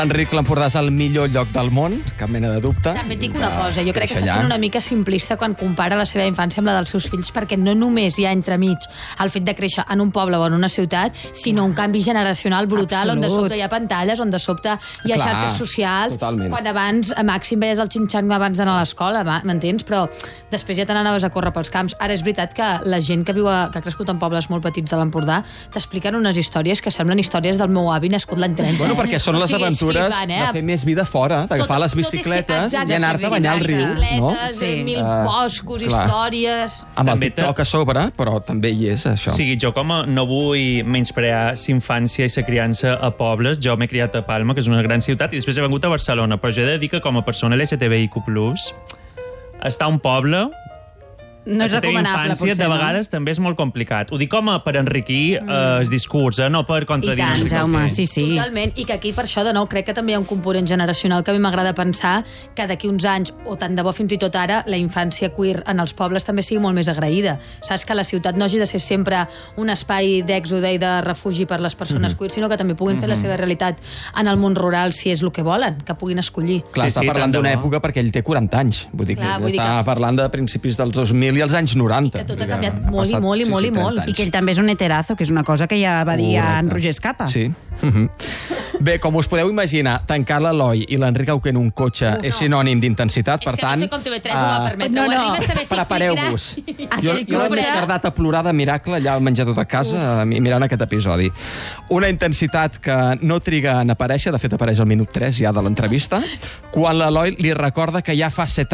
Enric, l'Empordà és el millor lloc del món, cap mena de dubte. També et dic una cosa, jo crec que està sent una mica simplista quan compara la seva infància amb la dels seus fills, perquè no només hi ha entremig el fet de créixer en un poble o en una ciutat, sinó un canvi generacional brutal. Absolut. On de sobte hi ha pantalles, on de sobte hi ha xarxes socials, totalment. Quan abans a màxim veies el xinxang abans d'anar a l'escola, m'entens? Però després ja te n'anaves a córrer pels camps. Ara és veritat que la gent que ha crescut en pobles molt petits de l'Empordà t'expliquen unes històries que semblen històries del meu avi nascut l'any 30. Bueno, perquè són les aventures de fer més vida fora, d'agafar les bicicletes i anar-te a banyar al riu. No? Mil boscos, històries... Amb el TikTok a sobre, però també hi és, això. O sigui, jo no vull menysprear la infància i la criança a pobles. Jo m'he criat a Palma, que és una gran ciutat, i després he vengut a Barcelona. Però jo he de dir que com a persona LGTBIQ+, estar a un poble... No és recomanable, potser, de vegades també és molt complicat. Ho dic com per enriquir el discurs, no per contradir. I tant, Jaume, sí. Totalment, i que aquí per això, de nou, crec que també hi ha un component generacional que a mi m'agrada pensar que d'aquí uns anys, o tant de bo fins i tot ara, la infància queer en els pobles també sigui molt més agraïda. Saps que la ciutat no hagi de ser sempre un espai d'èxode i de refugi per les persones queer, sinó que també puguin fer la seva realitat en el món rural, si és el que volen, que puguin escollir. Clar, està parlant d'una època perquè ell té 40 anys. Vull dir que està parlant de principis dels 2000 i els anys 90. I que tot ha canviat molt i molt i molt i molt. I que ell també és un heterazo, que és una cosa que ja va dir en Roger Escapa. Sí. Bé, com us podeu imaginar, tancar l'Eloi i l'Enric Auqué en un cotxe és sinònim d'intensitat, per tant... És que no sé com TV3 ho va permetre. Prepareu-vos. Jo m'he tardat a plorar de miracle allà al menjador de casa mirant aquest episodi. Una intensitat que no triga en aparèixer, de fet apareix al minut 3 ja de l'entrevista, quan l'Eloi li recorda que ja fa 7